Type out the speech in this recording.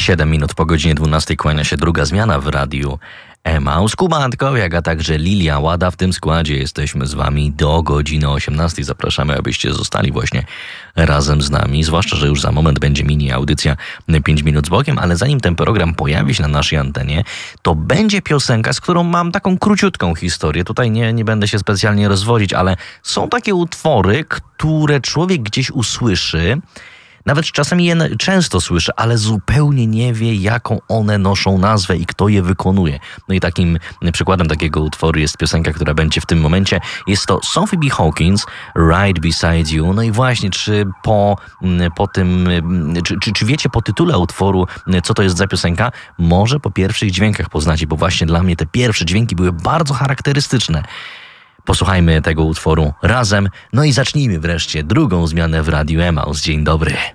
7 minut po godzinie 12 kłania się druga zmiana w radiu Emaus. Kuba Antkowiak, a także Lilia Łada. W tym składzie jesteśmy z wami do godziny 18. Zapraszamy, abyście zostali właśnie razem z nami. Zwłaszcza, że już za moment będzie mini audycja 5 minut z bokiem, ale zanim ten program pojawi się na naszej antenie, to będzie piosenka, z którą mam taką króciutką historię. Tutaj nie będę się specjalnie rozwodzić, ale są takie utwory, które człowiek gdzieś usłyszy, nawet czasami je często słyszę, ale zupełnie nie wie, jaką one noszą nazwę i kto je wykonuje. No i takim przykładem takiego utworu jest piosenka, która będzie w tym momencie. Jest to Sophie B. Hawkins, Right Beside You. No i właśnie, czy czy wiecie po tytule utworu, co to jest za piosenka? Może po pierwszych dźwiękach poznacie, bo właśnie dla mnie te pierwsze dźwięki były bardzo charakterystyczne. Posłuchajmy tego utworu razem, no i zacznijmy wreszcie drugą zmianę w Radiu Emaus. Dzień dobry.